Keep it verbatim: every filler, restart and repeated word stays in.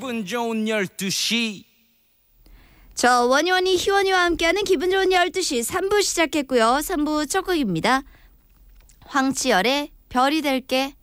기분 좋은 열두 시. 저 원희원이 희원이와 함께하는 기분 좋은 열두 시 삼 부 시작했고요. 삼 부 첫 곡입니다. 황치열의 별이 될게.